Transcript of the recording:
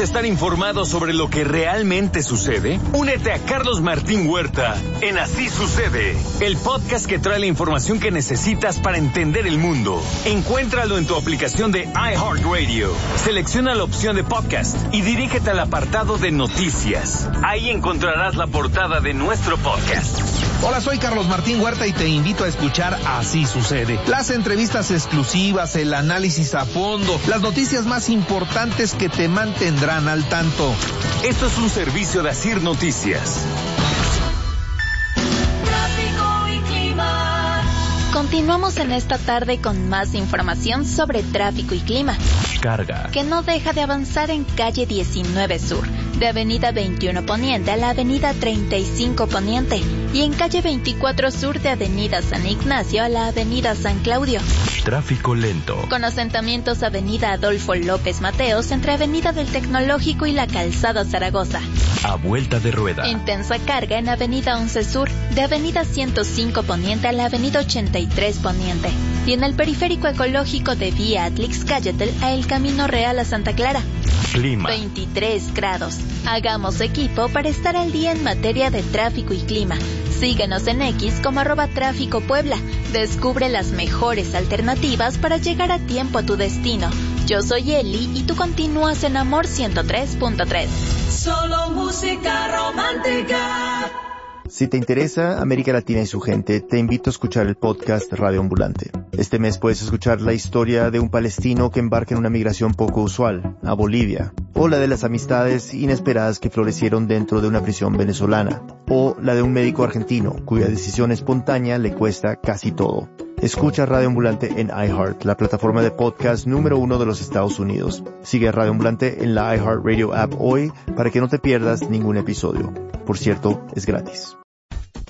estar informado sobre lo que realmente sucede? Únete a Carlos Martín Huerta en Así Sucede, el podcast que trae la información que necesitas para entender el mundo. Encuéntralo en tu aplicación de iHeartRadio. Selecciona la opción de podcast y dirígete al apartado de noticias. Ahí encontrarás la portada de nuestro podcast. Hola, soy Carlos Martín Huerta y te invito a escuchar Así Sucede. Las entrevistas exclusivas, el análisis a fondo, las noticias más importantes que te mantendrán al tanto. Esto es un servicio de Asir Noticias. Tráfico y clima. Continuamos en esta tarde con más información sobre tráfico y clima. Carga. Que no deja de avanzar en calle 19 Sur, de avenida 21 Poniente a la avenida 35 Poniente, y en calle 24 Sur de avenida San Ignacio a la avenida San Claudio. Tráfico lento. Con asentamientos avenida Adolfo López Mateos entre avenida del Tecnológico y la Calzada Zaragoza. A vuelta de rueda. Intensa carga en avenida 11 Sur, de avenida 105 Poniente a la avenida 83 Poniente, y en el periférico ecológico de vía Atlix-Cayetel a el Camino Real a Santa Clara. Clima. 23 grados. Hagamos equipo para estar al día en materia de tráfico y clima. Síguenos en X como @Tráfico Puebla. Descubre las mejores alternativas para llegar a tiempo a tu destino. Yo soy Eli y tú continúas en Amor 103.3. Solo música romántica. Si te interesa América Latina y su gente, te invito a escuchar el podcast Radio Ambulante. Este mes puedes escuchar la historia de un palestino que embarca en una migración poco usual, a Bolivia, o la de las amistades inesperadas que florecieron dentro de una prisión venezolana, o la de un médico argentino cuya decisión espontánea le cuesta casi todo. Escucha Radio Ambulante en iHeart, la plataforma de podcast número 1 de los Estados Unidos. Sigue a Radio Ambulante en la iHeartRadio app hoy para que no te pierdas ningún episodio. Por cierto, es gratis.